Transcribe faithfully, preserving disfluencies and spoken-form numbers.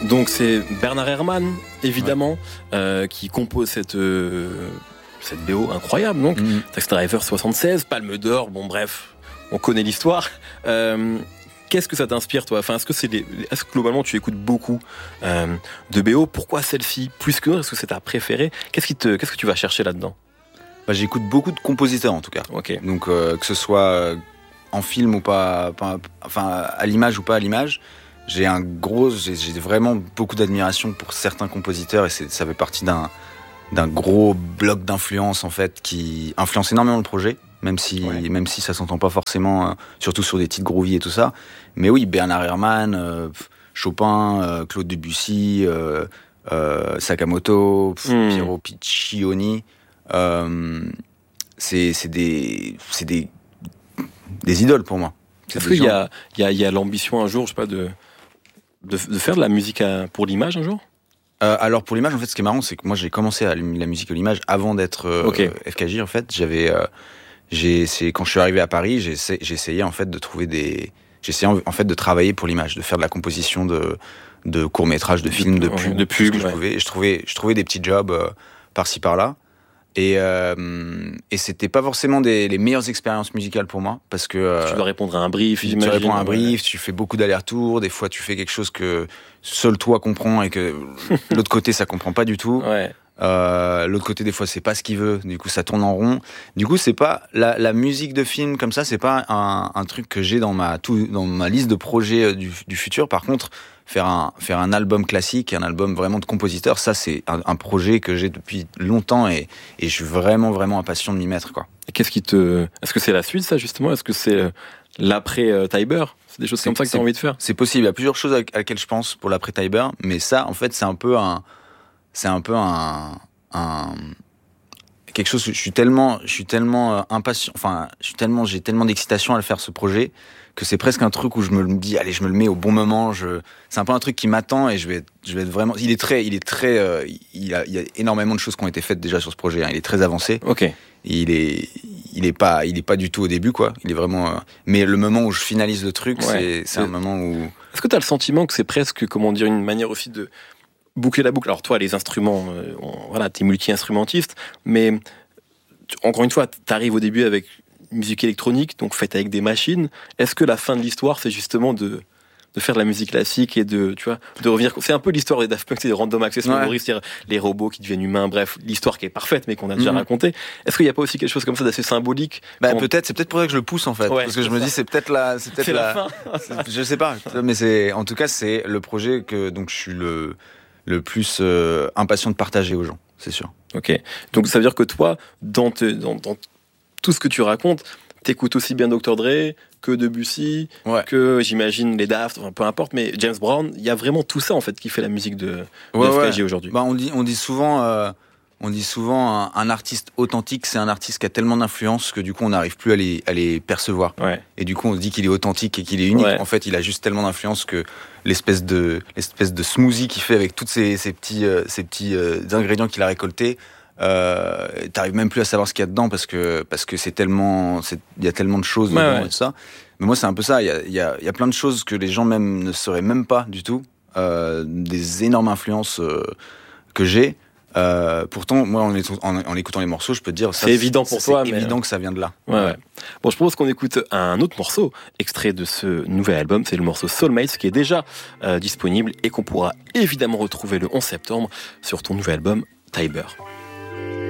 Donc c'est Bernard Herrmann, évidemment, ouais. euh, qui compose cette, euh, cette B O incroyable. Donc, mm-hmm. Taxi Driver soixante-seize, Palme d'Or, bon bref, on connaît l'histoire. Euh, qu'est-ce que ça t'inspire, toi ? Enfin, est-ce que c'est des, est-ce que globalement tu écoutes beaucoup euh, de B O ? Pourquoi celle-ci plus que d'autres ? Est-ce que c'est ta préférée ? Qu'est-ce qui te, qu'est-ce que tu vas chercher là-dedans ? Bah, j'écoute beaucoup de compositeurs en tout cas. Okay. Donc euh, que ce soit euh, en film ou pas, pas, enfin à l'image ou pas à l'image. J'ai un gros, j'ai, j'ai vraiment beaucoup d'admiration pour certains compositeurs et c'est, ça fait partie d'un, d'un gros bloc d'influence en fait qui influence énormément le projet, même si, ouais. même si ça s'entend pas forcément, euh, surtout sur des titres groovy et tout ça. Mais oui, Bernard Herrmann, euh, Chopin, euh, Claude Debussy, euh, euh, Sakamoto, pff, mm. Piero Piccioni, euh, c'est, c'est des, c'est des, des idoles pour moi. C'est Est-ce qu'il gens... y a, il y a, il y a l'ambition un jour, je sais pas, de De, de faire de la musique à, pour l'image un jour ? euh, Alors pour l'image, en fait, ce qui est marrant, c'est que moi j'ai commencé à la musique à l'image avant d'être euh, okay. F K J. En fait, j'avais, euh, j'ai, c'est quand je suis arrivé à Paris, j'ai, j'ai essayé en fait de trouver des, j'ai essayé en, en fait de travailler pour l'image, de faire de la composition de, de courts métrages, de films, de pubs, de pubs, tout ce que ouais. je pouvais. Et je trouvais, je trouvais des petits jobs euh, par-ci par-là. Et, euh, et c'était pas forcément des, les meilleures expériences musicales pour moi parce que euh, tu dois répondre à un brief, tu j'imagine. Tu réponds à un brief, ouais. Tu fais beaucoup d'allers-retours, des fois tu fais quelque chose que seul toi comprends et que l'autre côté ça comprend pas du tout. Ouais. Euh, l'autre côté des fois c'est pas ce qu'il veut, du coup ça tourne en rond. Du coup c'est pas la, la musique de film comme ça, c'est pas un, un truc que j'ai dans ma tout, dans ma liste de projets du, du futur. Par contre, faire un faire un album classique, un album vraiment de compositeur, ça c'est un, un projet que j'ai depuis longtemps et, et je suis vraiment vraiment impatient de m'y mettre quoi. Et qu'est-ce qui te, est-ce que c'est la suite ça justement ? Est-ce que c'est l'après euh, Tybeur ? C'est des choses c'est, comme ça que tu as envie de faire ? C'est possible. Il y a plusieurs choses à, à laquelle je pense pour l'après Tybeur, mais ça en fait c'est un peu un c'est un peu un, un quelque chose. Je suis tellement, je suis tellement impatient. Enfin, je suis tellement, j'ai tellement d'excitation à le faire ce projet que c'est presque un truc où je me le dis, allez, je me le mets au bon moment. Je, c'est un peu un truc qui m'attend et je vais, je vais être vraiment. Il est très, il est très, euh, il a, il y a énormément de choses qui ont été faites déjà sur ce projet. Hein. Il est très avancé. Ok. Il est, il est pas, il est pas du tout au début quoi. Il est vraiment. Euh, mais le moment où je finalise le truc, ouais. c'est, c'est un moment où. Est-ce que tu as le sentiment que c'est presque, comment dire, une manière aussi de boucler la boucle. Alors toi, les instruments, euh, on, voilà, t'es multi-instrumentiste, mais tu, encore une fois, t'arrives au début avec une musique électronique, donc faite avec des machines. Est-ce que la fin de l'histoire, c'est justement de de faire de la musique classique et de, tu vois, de revenir. C'est un peu l'histoire des Daft Punk, c'est des Random Access Memories, c'est-à-dire les robots qui deviennent humains. Bref, l'histoire qui est parfaite, mais qu'on a déjà mmh. racontée. Est-ce qu'il n'y a pas aussi quelque chose comme ça d'assez symbolique? Bah, quand... peut-être, c'est peut-être pour ça que je le pousse en fait, ouais, parce que je me ça. dis c'est peut-être la, c'est peut-être c'est la, la fin. Je sais pas, mais c'est, en tout cas, c'est le projet que donc je suis le le plus euh, impatient de partager aux gens, c'est sûr. Ok. Donc ça veut dire que toi, dans, te, dans, dans tout ce que tu racontes, t'écoutes aussi bien docteur Dre que Debussy, ouais. que j'imagine les Daft, enfin, peu importe, mais James Brown, il y a vraiment tout ça en fait qui fait la musique de, de ouais, F K J ouais. aujourd'hui. Bah on dit, on dit souvent, euh, on dit souvent un, un artiste authentique, c'est un artiste qui a tellement d'influence que du coup on n'arrive plus à les, à les percevoir. Ouais. Et du coup on se dit qu'il est authentique et qu'il est unique. Ouais. En fait, il a juste tellement d'influence que l'espèce de, l'espèce de smoothie qu'il fait avec tous ces, ces petits, euh, ces petits euh, ingrédients qu'il a récoltés. Euh, t'arrives même plus à savoir ce qu'il y a dedans parce que parce que c'est tellement c'est il y a tellement de choses ouais, dedans ouais. et tout ça. Mais moi c'est un peu ça, il y a il y a il y a plein de choses que les gens même ne sauraient même pas du tout, euh, des énormes influences euh, que j'ai. Euh, pourtant moi en, en, en écoutant les morceaux, je peux te dire ça, c'est évident pour c'est toi, c'est évident mais... que ça vient de là. Ouais, ouais. Bon, je propose qu'on écoute un autre morceau extrait de ce nouvel album, c'est le morceau Soulmates qui est déjà euh, disponible et qu'on pourra évidemment retrouver le onze septembre sur ton nouvel album Tybeur.